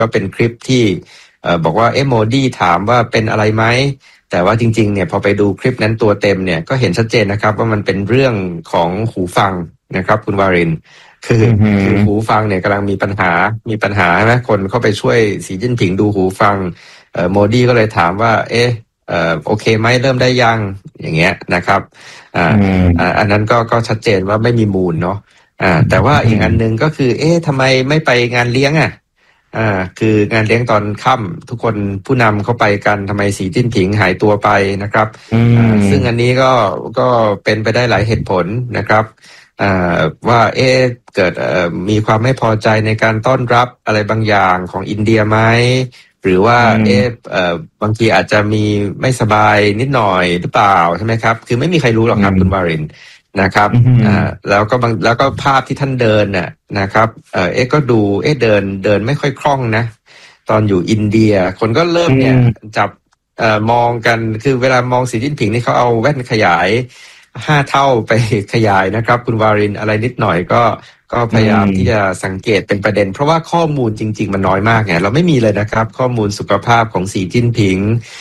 ก็เป็นคลิปที่บอกว่าโมดีถามว่าเป็นอะไรไหมแต่ว่าจริงๆเนี่ยพอไปดูคลิปนั้นตัวเต็มเนี่ยก็เห็นชัดเจนนะครับว่ามันเป็นเรื่องของหูฟังนะครับคุณวารินคือหูฟังเนี่ยกำลังมีปัญหาใช่ไหมคนเข้าไปช่วยสีจิ้นผิงดูหูฟังโมดีก็เลยถามว่าโอเคไหมเริ่มได้ยังอย่างเงี้ยนะครับอันนั้นก็ชัดเจนว่าไม่มีมูลเนาะแต่ว่าอีกอันนึงก็คือทำไมไม่ไปงานเลี้ยงคืองานเลี้ยงตอนค่ำทุกคนผู้นำเข้าไปกันทำไมสีจิ้นผิงหายตัวไปนะครับซึ่งอันนี้ก็เป็นไปได้หลายเหตุผลนะครับว่าเกิดมีความไม่พอใจในการต้อนรับอะไรบางอย่างของอินเดียไหมหรือว่าบางทีอาจจะมีไม่สบายนิดหน่อยหรือเปล่าใช่ไหมครับคือไม่มีใครรู้หรอกครับคุณวารินนะครับแล้วก็ภาพที่ท่านเดินน่ะนะครับก็ดูเดินไม่ค่อยคล่องนะตอนอยู่อินเดียคนก็เริ่มเนี่ยจับมองกันคือเวลามองสีจิ้นผิงนี่เขาเอาแว่นขยาย5 เท่าไปขยายนะครับคุณวารินอะไรนิดหน่อยก็พยายามที่จะสังเกตเป็นประเด็นเพราะว่าข้อมูลจริงๆมันน้อยมากไงเราไม่มีเลยนะครับข้อมูลสุขภาพของสีจิ้นผิง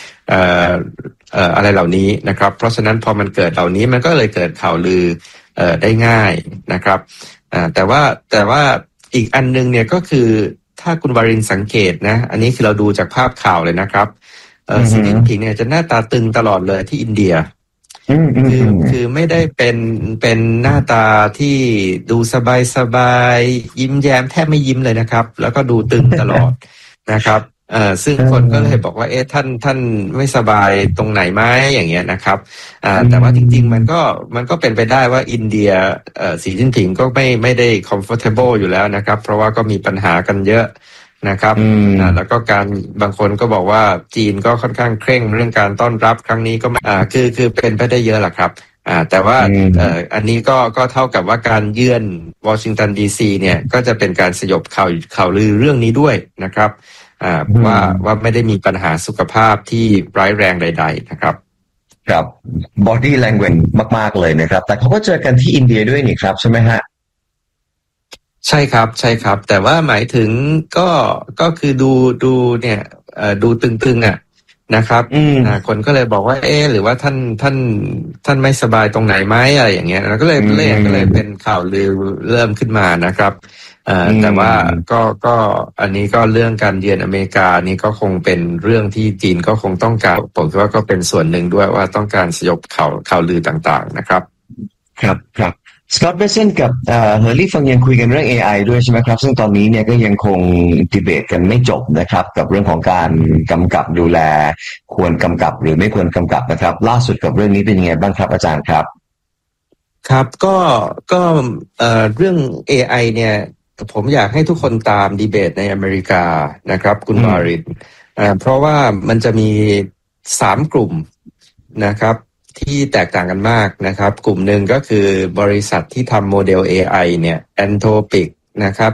อะไรเหล่านี้นะครับเพราะฉะนั้นพอมันเกิดเหล่านี้มันก็เลยเกิดข่าวลือได้ง่ายนะครับแต่ว่าอีกอันนึงเนี่ยก็คือถ้าคุณวารินสังเกตนะอันนี้คือเราดูจากภาพข่าวเลยนะครับสีจิ้นผิงเนี่ยจะหน้าตาตึงตลอดเลยที่อินเดียคือไม่ได้เป็นหน้าตาที่ดูสบายยิ้มแย้มแทบไม่ยิ้มเลยนะครับแล้วก็ดูตึงตลอดนะครับซึ่งคนก็เลยบอกว่าท่านไม่สบายตรงไหนไหมอย่างเงี้ยนะครับแต่ว่าจริงๆมันก็เป็นไปได้ว่าอินเดียสีจิ้นผิงก็ไม่ได้ comfortable อยู่แล้วนะครับเพราะว่าก็มีปัญหากันเยอะนะครับแล้วก็บางคนก็บอกว่าจีนก็ค่อนข้างเคร่งเรื่องการต้อนรับครั้งนี้ก็คือเป็นไปได้เยอะแหละครับแต่ว่าอันนี้ก็เท่ากับว่าการเยือนวอชิงตันดีซีเนี่ยก็จะเป็นการสยบข่าวลือเรื่องนี้ด้วยนะครับว่าไม่ได้มีปัญหาสุขภาพที่ร้ายแรงใดๆนะครับครับ body language มากๆเลยนะครับแต่เขาก็เจอกันที่อินเดียด้วยนี่ครับใช่ไหมฮะใช่ครับแต่ว่าหมายถึงก็คือดูเนี่ยดูตึงนะครับคนก็เลยบอกว่าหรือว่าท่านไม่สบายตรงไหนไหมอะไรอย่างเงี้ยแล้วก็เลยเป็นข่าวลือเริ่มขึ้นมานะครับแต่ว่าก็อันนี้ก็เรื่องการเยือนอเมริกานี่ก็คงเป็นเรื่องที่จีนก็คงต้องการผมคิดว่าก็เป็นส่วนหนึ่งด้วยว่าต้องการสยบข่าวลือต่างๆนะครับครับสกอตต์เบเซนกับเฮอร์รี่ฟังยังคุยกันเรื่อง AI ด้วยใช่ไหมครับซึ่งตอนนี้เนี่ยก็ยังคงดีเบตกันไม่จบนะครับกับเรื่องของการกำกับดูแลควรกำกับหรือไม่ควรกำกับนะครับล่าสุดกับเรื่องนี้เป็นยังไงบ้างครับอาจารย์ครับครับก็เรื่อง AI เนี่ยผมอยากให้ทุกคนตามดีเบตในอเมริกานะครับคุณวารินเพราะว่ามันจะมี3 กลุ่มนะครับที่แตกต่างกันมากนะครับกลุ่มหนึ่งก็คือบริษัทที่ทำโมเดล AI เนี่ย Anthropic นะครับ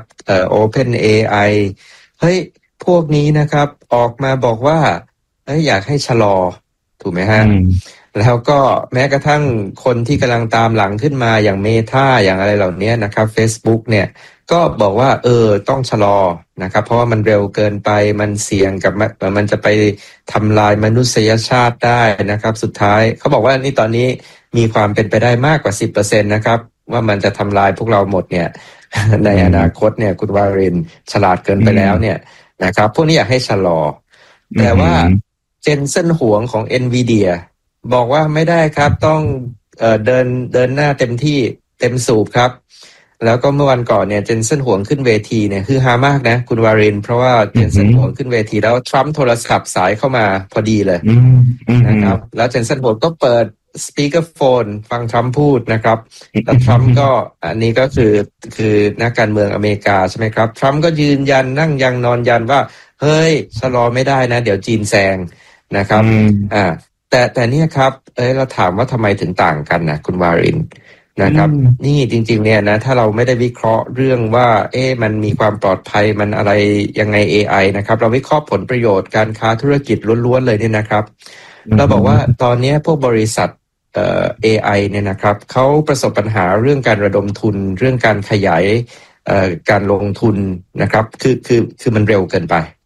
OpenAI เฮ้ยพวกนี้นะครับออกมาบอกว่าอยากให้ชะลอถูกไหมฮะแล้วก็แม้กระทั่งคนที่กำลังตามหลังขึ้นมาอย่าง Meta อย่างอะไรเหล่านี้นะครับ Facebook เนี่ยก็บอกว่าต้องชะลอนะครับเพราะว่ามันเร็วเกินไปมันเสี่ยงกับมันจะไปทำลายมนุษยชาติได้นะครับสุดท้ายเขาบอกว่านี่ตอนนี้มีความเป็นไปได้มากกว่า 10% นะครับว่ามันจะทำลายพวกเราหมดเนี่ยในอนาคตเนี่ยคุณวารินฉลาดเกินไปแล้วเนี่ยนะครับพวกนี้อยากให้ชะลอแต่ว่าเจนเซ่นหวงของ Nvidia บอกว่าไม่ได้ครับต้องเดินหน้าเต็มที่เต็มสูบครับแล้วก็เมื่อวันก่อนเนี่ยเจนเซ่นหวงขึ้นเวทีเนี่ยคือฮามากนะคุณวารินเพราะว่าเจนเซ่นหวงขึ้นเวทีแล้วทรัมป์โทรศัพท์สายเข้ามาพอดีเลยนะครับแล้วเจนเซ่นหวงก็เปิดสปีกเกอร์โฟนฟังทรัมป์พูดนะครับแล้วทรัมป์ก็อันนี้ก็คือนักการเมืองอเมริกาใช่ไหมครับทรัมป์ก็ยืนยันนั่งยังนอนยันว่าเฮ้ยชะลอไม่ได้นะเดี๋ยวจีนแซงนะครับแต่เนี่ยครับเราถามว่าทำไมถึงต่างกันนะคุณวารินนะครับนี่จริงๆเนี่ยนะถ้าเราไม่ได้วิเคราะห์เรื่องว่ามันมีความปลอดภัยมันอะไรยังไง AI นะครับเราวิเคราะห์ผลประโยชน์การค้าธุรกิจล้วนๆเลยเนี่ยนะครับเราบอกว่าตอนนี้พวกบริษัทAI เนี่ยนะครับเขาประสบปัญหาเรื่องการระดมทุนเรื่องการขยายการลงทุนนะครับคือมันเร็วเกินไป